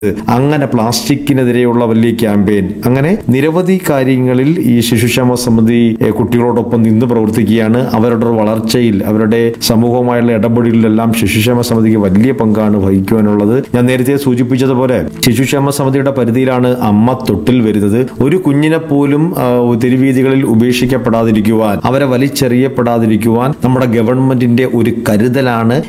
അങ്ങനെ പ്ലാസ്റ്റിക്കിനെതിരെയുള്ള വലിയ ക്യാമ്പയിൻ, അങ്ങനെ നിരവധി കാര്യങ്ങളിൽ ഈ ശിശുക്ഷേമ സമിതി കുട്ടികളോടൊപ്പം നിന്ന് പ്രവർത്തിക്കുകയാണ്. അവരുടെ വളർച്ചയിൽ, അവരുടെ സമൂഹവുമായുള്ള ഇടപെടലിലെല്ലാം ശിശുക്ഷേമ സമിതിക്ക് വലിയ പങ്കാണ് വഹിക്കുവാനുള്ളത്. ഞാൻ നേരത്തെ സൂചിപ്പിച്ചതുപോലെ ശിശുക്ഷേമ സമിതിയുടെ പരിധിയിലാണ് അമ്മ തൊട്ടിൽ വരുന്നത്. ഒരു കുഞ്ഞിനെ പോലും തെരുവീതികളിൽ ഉപേക്ഷിക്കപ്പെടാതിരിക്കുവാൻ, അവരെ വലിച്ചെറിയപ്പെടാതിരിക്കുവാൻ നമ്മുടെ ഗവൺമെന്റിന്റെ ഒരു കരുതലാണ്